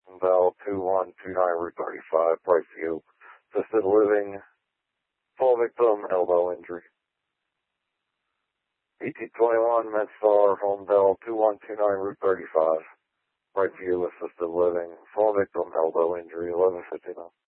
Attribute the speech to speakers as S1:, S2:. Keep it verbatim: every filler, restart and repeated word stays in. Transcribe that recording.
S1: Bell two one two nine Route thirty-five, Brightview, assisted living, fall victim, elbow injury. eighteen twenty-one Medstar, home Bell two one two nine Route thirty-five, Brightview, assisted living, fall victim, elbow injury, eleven fifty-nine.